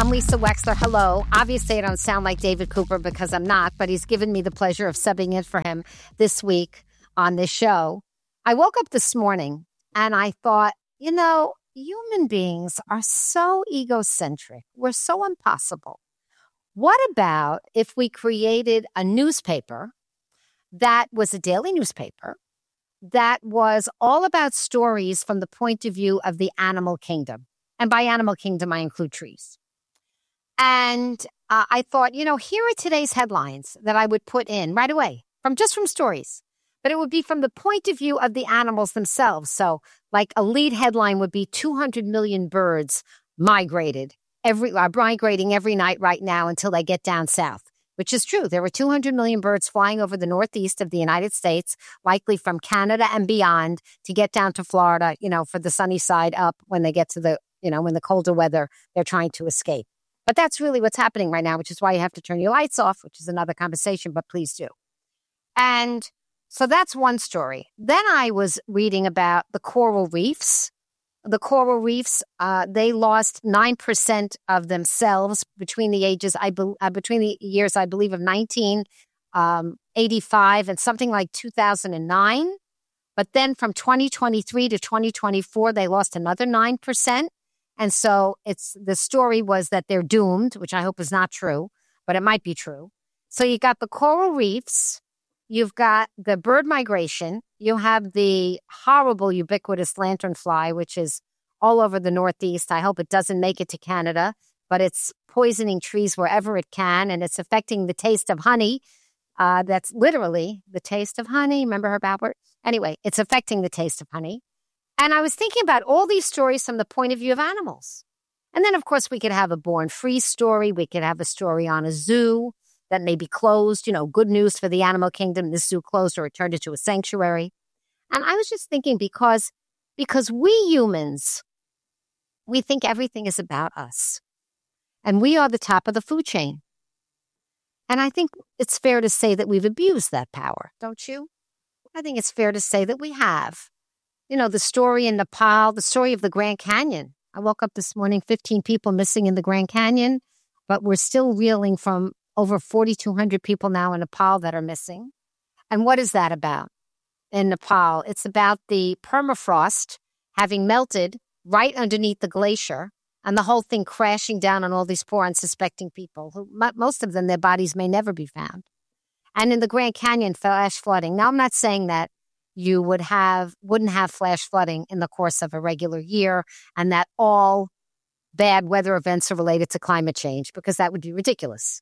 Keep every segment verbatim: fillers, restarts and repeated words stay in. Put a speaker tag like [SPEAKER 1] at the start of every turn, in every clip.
[SPEAKER 1] I'm Lisa Wexler. Hello. Obviously, I don't sound like David Cooper because I'm not, but he's given me the pleasure of subbing in for him this week on this show. I woke up this morning and I thought, you know, human beings are so egocentric. We're so impossible. What about if we created a newspaper that was a daily newspaper that was all about stories from the point of view of the animal kingdom? And by animal kingdom, I include trees. And uh, I thought, you know, here are today's headlines that I would put in right away from just from stories. But it would be from the point of view of the animals themselves. So like a lead headline would be two hundred million birds migrated, every uh, migrating every night right now until they get down south, which is true. There were two hundred million birds flying over the northeast of the United States, likely from Canada and beyond to get down to Florida, you know, for the sunny side up when they get to the, you know, when the colder weather, they're trying to escape. But that's really what's happening right now, which is why you have to turn your lights off, which is another conversation, but please do. And so that's one story. Then I was reading about the coral reefs. The coral reefs, uh, they lost nine percent of themselves between the ages, I be, uh, between the years, I believe, of nineteen eighty-five and something like two thousand nine. But then from twenty twenty-three to twenty twenty-four, they lost another nine percent. And so it's the story was that they're doomed, which I hope is not true, but it might be true. So you got the coral reefs, you've got the bird migration, you have the horrible ubiquitous lanternfly, which is all over the Northeast. I hope it doesn't make it to Canada, but it's poisoning trees wherever it can, and it's affecting the taste of honey. Uh, that's literally the taste of honey. Remember Herb Alpert? Anyway, it's affecting the taste of honey. And I was thinking about all these stories from the point of view of animals. And then, of course, we could have a Born Free story. We could have a story on a zoo that may be closed. You know, good news for the animal kingdom. This zoo closed or it turned into a sanctuary. And I was just thinking because, because we humans, we think everything is about us. And we are the top of the food chain. And I think it's fair to say that we've abused that power, don't you? I think it's fair to say that we have. You know, the story in Nepal, the story of the Grand Canyon. I woke up this morning, fifteen people missing in the Grand Canyon, but we're still reeling from over forty-two hundred people now in Nepal that are missing. And what is that about in Nepal? It's about the permafrost having melted right underneath the glacier and the whole thing crashing down on all these poor unsuspecting people, who most of them, their bodies may never be found. And in the Grand Canyon, flash flooding. Now, I'm not saying that you would have, wouldn't have flash flooding in the course of a regular year and that all bad weather events are related to climate change, because that would be ridiculous.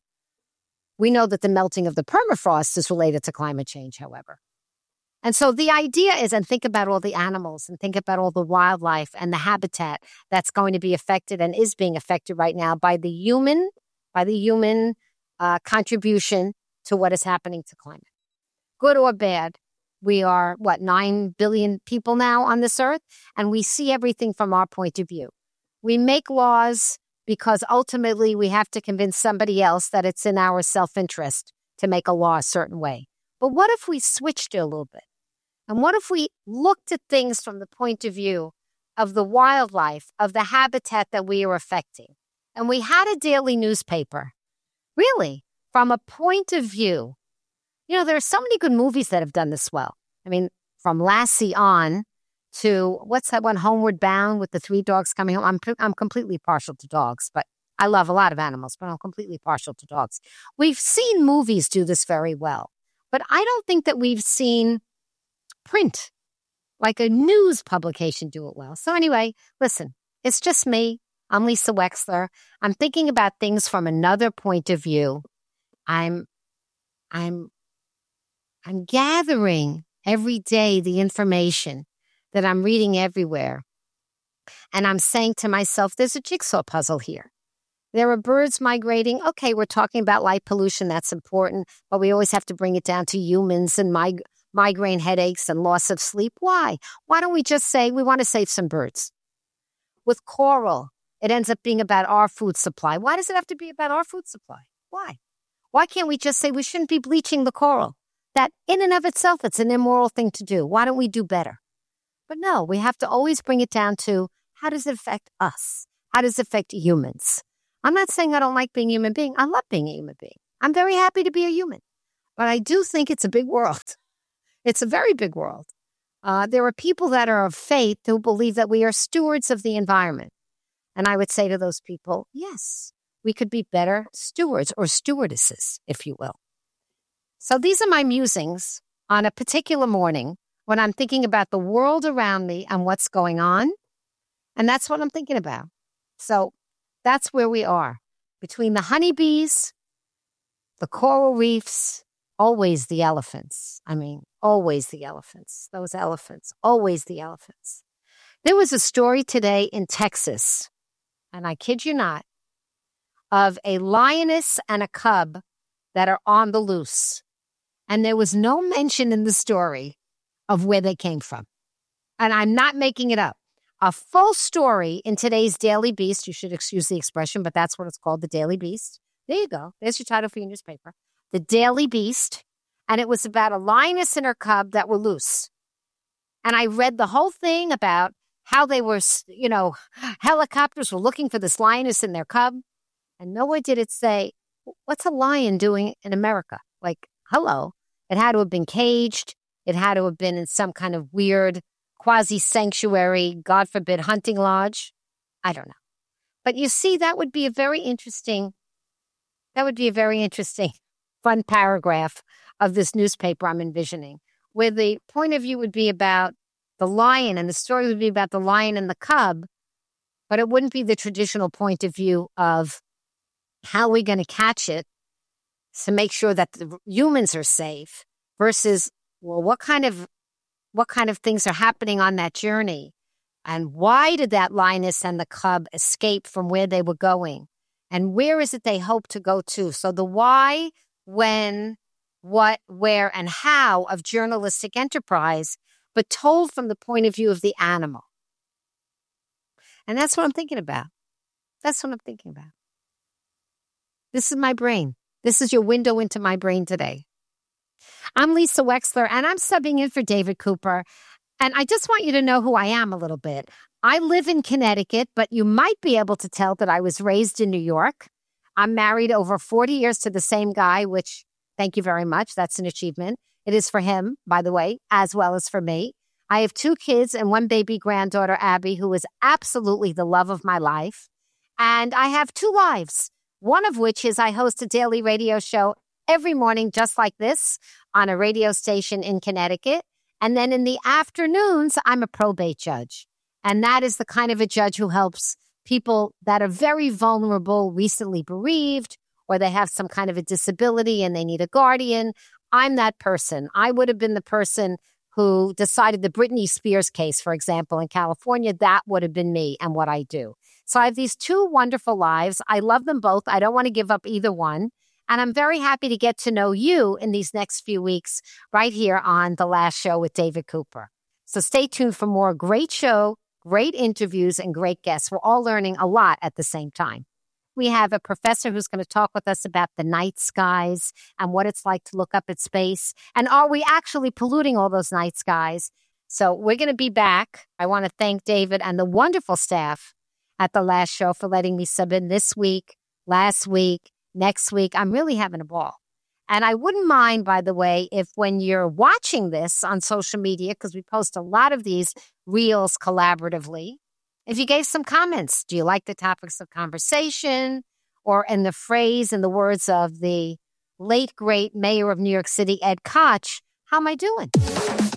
[SPEAKER 1] We know that the melting of the permafrost is related to climate change, however. And so the idea is, and think about all the animals and think about all the wildlife and the habitat that's going to be affected and is being affected right now by the human, by the human uh, contribution to what is happening to climate. Good or bad, we are, what, nine billion people now on this earth, and we see everything from our point of view. We make laws because ultimately we have to convince somebody else that it's in our self-interest to make a law a certain way. But what if we switched it a little bit? And what if we looked at things from the point of view of the wildlife, of the habitat that we are affecting? And we had a daily newspaper, really, from a point of view. You know, there are so many good movies that have done this well. I mean, from Lassie on to, what's that one, Homeward Bound with the three dogs coming home. I'm I'm completely partial to dogs, but I love a lot of animals, but I'm completely partial to dogs. We've seen movies do this very well, but I don't think that we've seen print, like a news publication, do it well. So anyway, listen, it's just me. I'm Lisa Wexler. I'm thinking about things from another point of view. I'm, I'm, I'm gathering every day the information that I'm reading everywhere. And I'm saying to myself, there's a jigsaw puzzle here. There are birds migrating. Okay, we're talking about light pollution. That's important. But we always have to bring it down to humans and mig- migraine headaches and loss of sleep. Why? Why don't we just say we want to save some birds? With coral, it ends up being about our food supply. Why does it have to be about our food supply? Why? Why can't we just say we shouldn't be bleaching the coral? That in and of itself, it's an immoral thing to do. Why don't we do better? But no, we have to always bring it down to, how does it affect us? How does it affect humans? I'm not saying I don't like being a human being. I love being a human being. I'm very happy to be a human. But I do think it's a big world. It's a very big world. Uh, there are people that are of faith who believe that we are stewards of the environment. And I would say to those people, yes, we could be better stewards or stewardesses, if you will. So these are my musings on a particular morning when I'm thinking about the world around me and what's going on. And that's what I'm thinking about. So that's where we are. Between the honeybees, the coral reefs, always the elephants. I mean, always the elephants. Those elephants, always the elephants. There was a story today in Texas, and I kid you not, of a lioness and a cub that are on the loose. And there was no mention in the story of where they came from. And I'm not making it up. A full story in today's Daily Beast. You should excuse the expression, but that's what it's called, the Daily Beast. There you go. There's your title for your newspaper. The Daily Beast. And it was about a lioness and her cub that were loose. And I read the whole thing about how they were, you know, helicopters were looking for this lioness and their cub. And nowhere did it say, what's a lion doing in America? Like, hello. It had to have been caged. It had to have been in some kind of weird quasi-sanctuary, God forbid, hunting lodge. I don't know. But you see, that would be a very interesting, that would be a very interesting, fun paragraph of this newspaper I'm envisioning, where the point of view would be about the lion and the story would be about the lion and the cub, but it wouldn't be the traditional point of view of how we're going to catch it to make sure that the humans are safe versus, well, what kind of what kind of things are happening on that journey? And why did that lioness and the cub escape from where they were going? And where is it they hope to go to? So the why, when, what, where, and how of journalistic enterprise, but told from the point of view of the animal. And that's what I'm thinking about. That's what I'm thinking about. This is my brain. This is your window into my brain today. I'm Lisa Wexler, and I'm subbing in for David Cooper. And I just want you to know who I am a little bit. I live in Connecticut, but you might be able to tell that I was raised in New York. I'm married over forty years to the same guy, which, thank you very much. That's an achievement. It is for him, by the way, as well as for me. I have two kids and one baby granddaughter, Abby, who is absolutely the love of my life. And I have two lives, one of which is I host a daily radio show every morning, just like this, on a radio station in Connecticut. And then in the afternoons, I'm a probate judge. And that is the kind of a judge who helps people that are very vulnerable, recently bereaved, or they have some kind of a disability and they need a guardian. I'm that person. I would have been the person who decided the Britney Spears case, for example, in California. That would have been me and what I do. So I have these two wonderful lives. I love them both. I don't want to give up either one. And I'm very happy to get to know you in these next few weeks right here on The Last Show with David Cooper. So stay tuned for more great show, great interviews, and great guests. We're all learning a lot at the same time. We have a professor who's going to talk with us about the night skies and what it's like to look up at space. And are we actually polluting all those night skies? So we're going to be back. I want to thank David and the wonderful staff at The Last Show for letting me sub in this week, last week, next week. I'm really having a ball. And I wouldn't mind, by the way, if when you're watching this on social media, because we post a lot of these reels collaboratively, if you gave some comments. Do you like the topics of conversation? Or in the phrase, in the words of the late, great mayor of New York City, Ed Koch, how am I doing?